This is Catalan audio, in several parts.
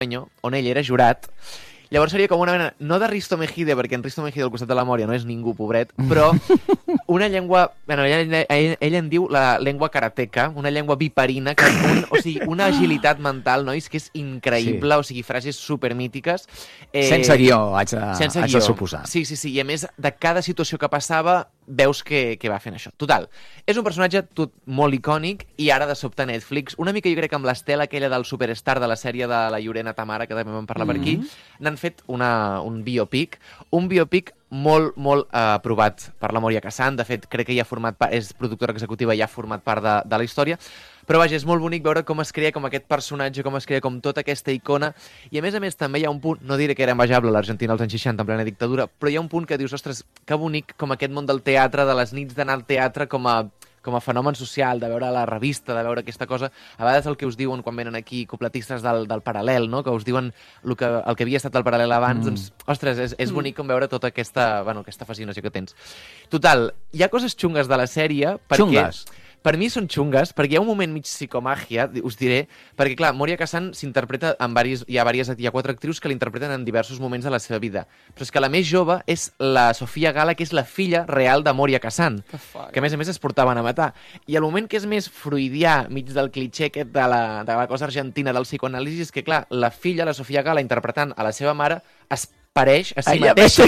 on ell era jurat. Llavors seria com una mena, no de Risto Mejide, perquè en Risto Mejide al costat de la Mòria no és ningú, pobret, però una llengua, bueno, ell en diu la llengua karateca, una llengua viperina, o sigui, una agilitat mental, nois, que és increïble, o sigui, frases supermítiques. Sense guió, haig de suposar. Sí, i a més, de cada situació que passava, veus que va fent això. Total, és un personatge molt icònic i ara de sobte Netflix, una mica jo crec amb l'estela aquella del superstar de la sèrie de la Llorena Tamara, que també vam parlar per aquí, n'han fet un biopic molt, molt aprovat per la Moria Kazan. De fet, crec que ja ha format part, és productora executiva i ja ha format part de la història. Però vaja, és molt bonic veure com es crea com aquest personatge, com es crea com tota aquesta icona. I a més també hi ha un punt, no diré que era envejable l'Argentina als anys 60 en plena dictadura, però hi ha un punt que dius, ostres, que bonic com aquest món del teatre, de les nits d'anar al teatre com a fenomen social, de veure la revista, de veure aquesta cosa. A vegades el que us diuen quan venen aquí copletistes del Paral·lel, no? Que us diuen el que havia estat el Paral·lel abans, doncs, ostres, és bonic com veure tota aquesta fascinació que tens. Total, hi ha coses xungues de la sèrie, perquè... Xungues? Per mi són xungues, perquè hi ha un moment mig psicomàgia, us diré, perquè, clar, Moria Kazan s'interpreta hi ha 4 actrius que l'interpreten en diversos moments de la seva vida. Però és que la més jove és la Sofia Gala, que és la filla real de Moria Kazan, que a més es portaven a matar. I el moment que és més freudià, mig del clitxé aquest de la cosa argentina del psicoanàlisi, és que, clar, la filla, la Sofia Gala, interpretant a la seva mare, es pareix a si mateixa.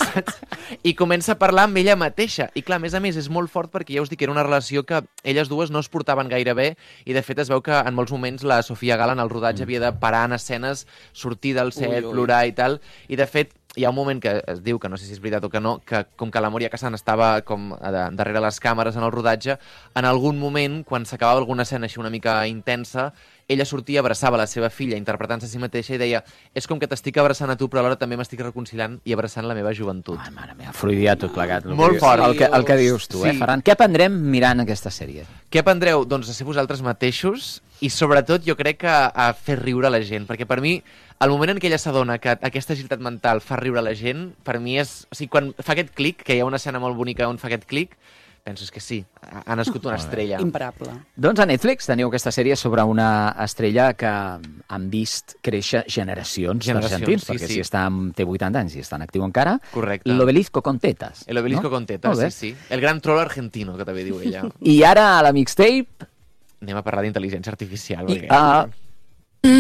I comença a parlar amb ella mateixa. I clar, a més és molt fort perquè ja us dic que era una relació que elles dues no es portaven gaire bé i de fet es veu que en molts moments la Sofia Gala en el rodatge havia de parar en escenes, sortir del set, plorar i tal. I de fet hi ha un moment que es diu, que no sé si és veritat o que no, que com que la Moria Kazan estava com darrere les càmeres en el rodatge, en algun moment, quan s'acabava alguna escena així una mica intensa, ella sortia, abraçava la seva filla interpretant-se a si mateixa i deia, és com que t'estic abraçant a tu però alhora també m'estic reconciliant i abraçant la meva joventut. Ai, mare meva, freudià tot plegat. Molt fort. El que dius tu, Ferran? Què aprendrem mirant aquesta sèrie? Què aprendreu? Doncs a ser vosaltres mateixos i sobretot jo crec que a fer riure la gent, perquè per mi el moment en què ella s'adona que aquesta agilitat mental fa riure la gent, per mi és... O sigui, quan fa aquest clic, que hi ha una escena molt bonica on fa aquest clic, penso que sí, ha nascut una estrella. Imparable. Doncs a Netflix teniu aquesta sèrie sobre una estrella que han vist créixer generacions d'argentins, perquè si té 80 anys i està en actiu encara. Correcte. L'Obelisco con tetas. El Obelisco con tetas, sí. El gran troll argentino, que també diu ella. I ara a la mixtape... Anem a parlar d'intel·ligència artificial.